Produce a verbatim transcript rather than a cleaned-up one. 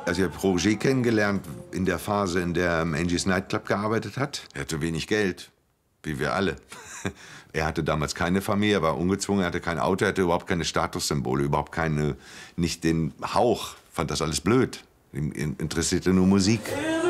Also ich habe Roger kennengelernt in der Phase, in der er im Angie's Nightclub gearbeitet hat. Er hatte wenig Geld, wie wir alle. Er hatte damals keine Familie, er war ungezwungen, er hatte kein Auto, er hatte überhaupt keine Statussymbole, überhaupt keine, nicht den Hauch, fand das alles blöd. Ihm interessierte nur Musik.